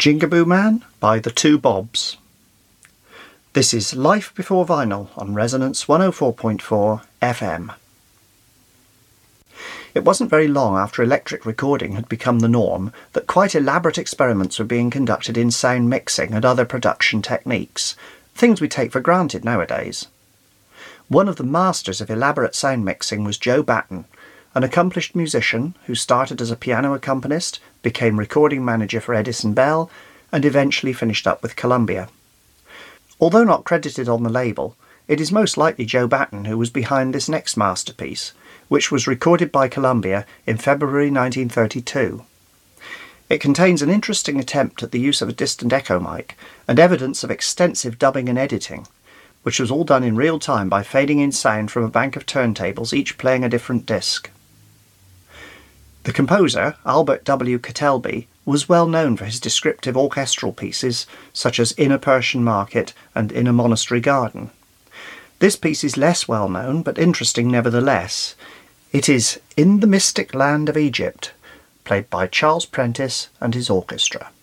Jingaboo Man by the Two Bobs. This is Life Before Vinyl on Resonance 104.4 FM. It wasn't very long after electric recording had become the norm that quite elaborate experiments were being conducted in sound mixing and other production techniques, things we take for granted nowadays. One of the masters of elaborate sound mixing was Joe Batten, an accomplished musician who started as a piano accompanist, became recording manager for Edison Bell, and eventually finished up with Columbia. Although not credited on the label, it is most likely Joe Batten who was behind this next masterpiece, which was recorded by Columbia in February 1932. It contains an interesting attempt at the use of a distant echo mic and evidence of extensive dubbing and editing, which was all done in real time by fading in sound from a bank of turntables, each playing a different disc. The composer, Albert W. Ketelby, was well known for his descriptive orchestral pieces such as In a Persian Market and In a Monastery Garden. This piece is less well known but interesting nevertheless. It is In the Mystic Land of Egypt, played by Charles Prentice and his orchestra.